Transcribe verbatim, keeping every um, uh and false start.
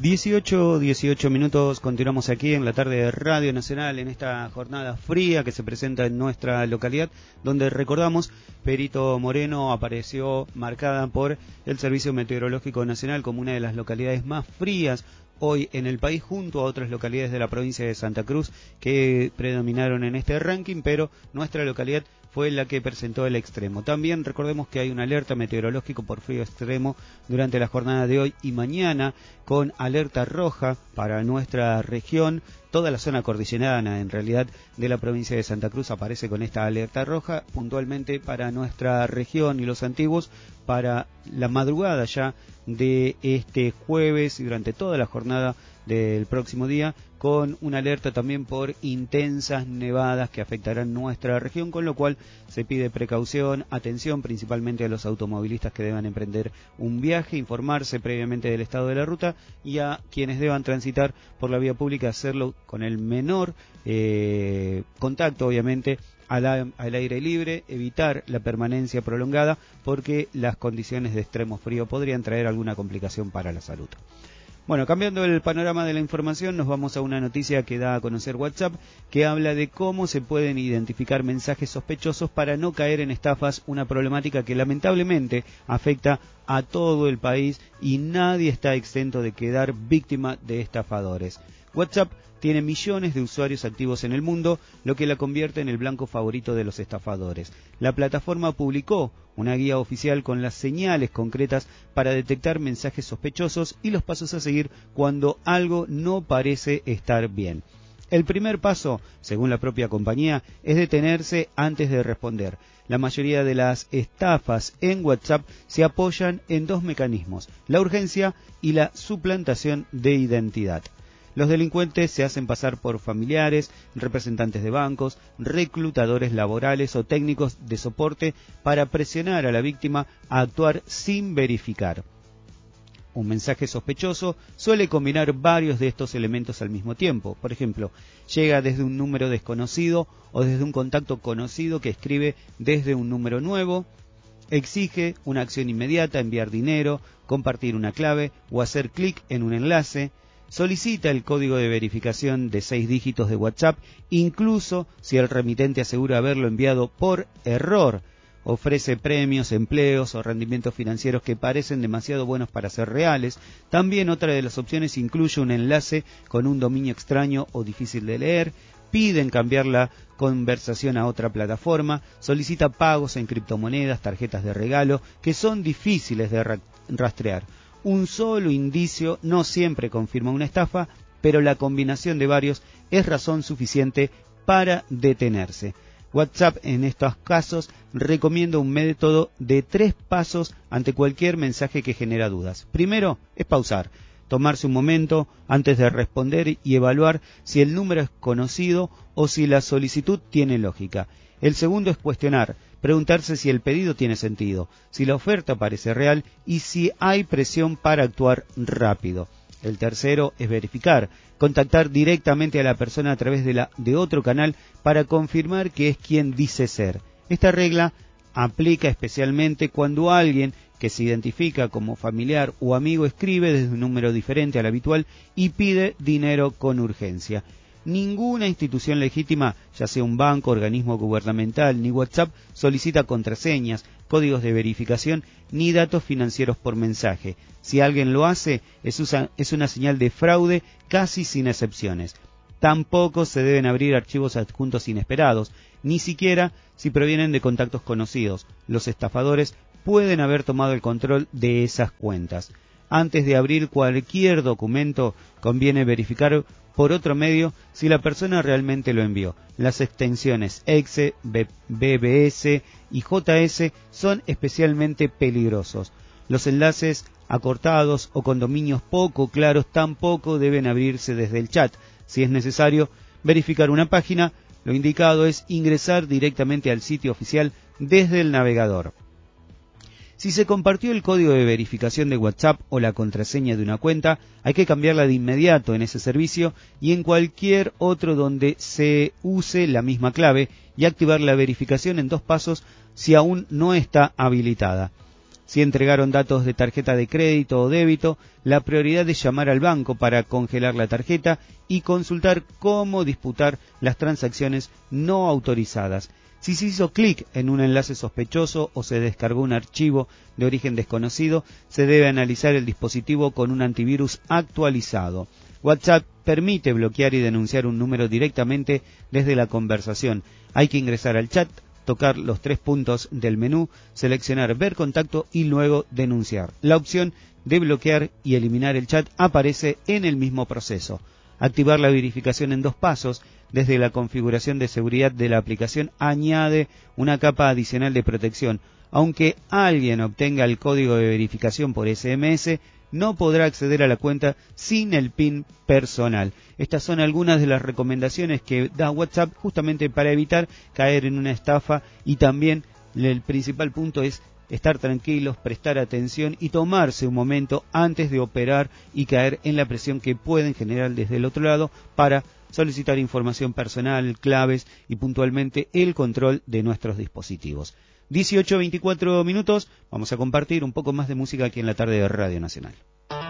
dieciocho, dieciocho minutos, continuamos aquí en la tarde de Radio Nacional en esta jornada fría que se presenta en nuestra localidad, donde recordamos, Perito Moreno apareció marcada por el Servicio Meteorológico Nacional como una de las localidades más frías hoy en el país, junto a otras localidades de la provincia de Santa Cruz que predominaron en este ranking, pero nuestra localidad fue la que presentó el extremo. También recordemos que hay una alerta meteorológica por frío extremo durante la jornada de hoy y mañana, con alerta roja para nuestra región. Toda la zona cordillerana, en realidad, de la provincia de Santa Cruz aparece con esta alerta roja, puntualmente para nuestra región y los antiguos, para la madrugada ya de este jueves y durante toda la jornada del próximo día, con una alerta también por intensas nevadas que afectarán nuestra región, con lo cual se pide precaución, atención principalmente a los automovilistas que deban emprender un viaje, informarse previamente del estado de la ruta, y a quienes deban transitar por la vía pública hacerlo con el menor eh, contacto, obviamente, al, al aire libre, evitar la permanencia prolongada, porque las condiciones de extremo frío podrían traer alguna complicación para la salud. Bueno, cambiando el panorama de la información, nos vamos a una noticia que da a conocer WhatsApp, que habla de cómo se pueden identificar mensajes sospechosos para no caer en estafas, una problemática que lamentablemente afecta a todo el país y nadie está exento de quedar víctima de estafadores. WhatsApp tiene millones de usuarios activos en el mundo, lo que la convierte en el blanco favorito de los estafadores. La plataforma publicó una guía oficial con las señales concretas para detectar mensajes sospechosos y los pasos a seguir cuando algo no parece estar bien. El primer paso, según la propia compañía, es detenerse antes de responder. La mayoría de las estafas en WhatsApp se apoyan en dos mecanismos: la urgencia y la suplantación de identidad. Los delincuentes se hacen pasar por familiares, representantes de bancos, reclutadores laborales o técnicos de soporte para presionar a la víctima a actuar sin verificar. Un mensaje sospechoso suele combinar varios de estos elementos al mismo tiempo. Por ejemplo, llega desde un número desconocido o desde un contacto conocido que escribe desde un número nuevo, exige una acción inmediata, enviar dinero, compartir una clave o hacer clic en un enlace. Solicita el código de verificación de seis dígitos de WhatsApp, incluso si el remitente asegura haberlo enviado por error. Ofrece premios, empleos o rendimientos financieros que parecen demasiado buenos para ser reales. También otra de las opciones incluye un enlace con un dominio extraño o difícil de leer. Piden cambiar la conversación a otra plataforma. Solicita pagos en criptomonedas, tarjetas de regalo, que son difíciles de ra- rastrear. Un solo indicio no siempre confirma una estafa, pero la combinación de varios es razón suficiente para detenerse. WhatsApp en estos casos recomienda un método de tres pasos ante cualquier mensaje que genera dudas. Primero es pausar, tomarse un momento antes de responder y evaluar si el número es conocido o si la solicitud tiene lógica. El segundo es cuestionar, preguntarse si el pedido tiene sentido, si la oferta parece real y si hay presión para actuar rápido. El tercero es verificar, contactar directamente a la persona a través de, la, de otro canal para confirmar que es quien dice ser. Esta regla aplica especialmente cuando alguien que se identifica como familiar o amigo escribe desde un número diferente al habitual y pide dinero con urgencia. Ninguna institución legítima, ya sea un banco, organismo gubernamental, ni WhatsApp, solicita contraseñas, códigos de verificación, ni datos financieros por mensaje. Si alguien lo hace, es, usa, es una señal de fraude casi sin excepciones. Tampoco se deben abrir archivos adjuntos inesperados, ni siquiera si provienen de contactos conocidos. Los estafadores pueden haber tomado el control de esas cuentas. Antes de abrir cualquier documento, conviene verificar por otro medio si la persona realmente lo envió. Las extensiones exe, B B S y J S son especialmente peligrosos. Los enlaces acortados o con dominios poco claros tampoco deben abrirse desde el chat. Si es necesario verificar una página, lo indicado es ingresar directamente al sitio oficial desde el navegador. Si se compartió el código de verificación de WhatsApp o la contraseña de una cuenta, hay que cambiarla de inmediato en ese servicio y en cualquier otro donde se use la misma clave y activar la verificación en dos pasos si aún no está habilitada. Si entregaron datos de tarjeta de crédito o débito, la prioridad es llamar al banco para congelar la tarjeta y consultar cómo disputar las transacciones no autorizadas. Si se hizo clic en un enlace sospechoso o se descargó un archivo de origen desconocido, se debe analizar el dispositivo con un antivirus actualizado. WhatsApp permite bloquear y denunciar un número directamente desde la conversación. Hay que ingresar al chat, tocar los tres puntos del menú, seleccionar ver contacto y luego denunciar. La opción de bloquear y eliminar el chat aparece en el mismo proceso. Activar la verificación en dos pasos desde la configuración de seguridad de la aplicación añade una capa adicional de protección. Aunque alguien obtenga el código de verificación por ese eme ese, no podrá acceder a la cuenta sin el PIN personal. Estas son algunas de las recomendaciones que da WhatsApp justamente para evitar caer en una estafa, y también el principal punto es estar tranquilos, prestar atención y tomarse un momento antes de operar y caer en la presión que pueden generar desde el otro lado para solicitar información personal, claves y puntualmente el control de nuestros dispositivos. dieciocho veinticuatro minutos, vamos a compartir un poco más de música aquí en la tarde de Radio Nacional.